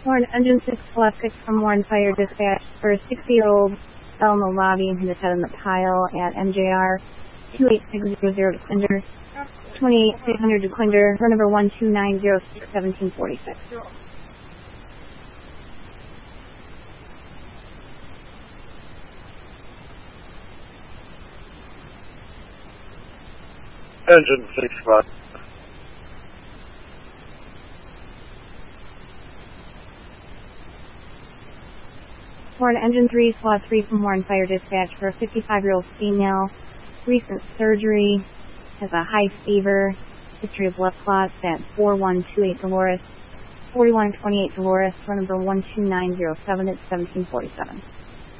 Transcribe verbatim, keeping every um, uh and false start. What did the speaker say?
Warren Engine six plus six from Warren Fire Dispatch for a sixty-year-old fell in the lobby and hit his head in the pile at M J R two eight six zero zero Dequinder, twenty-eight six hundred Dequinder, phone number one two nine zero six one seven four six. Engine six five. Warren Engine three SWAT three from Warren Fire Dispatch for a fifty-five-year-old female, recent surgery, has a high fever, history of blood clots at four one two eight Dolores, forty-one twenty-eight Dolores, phone number one two nine zero seven at seventeen forty-seven.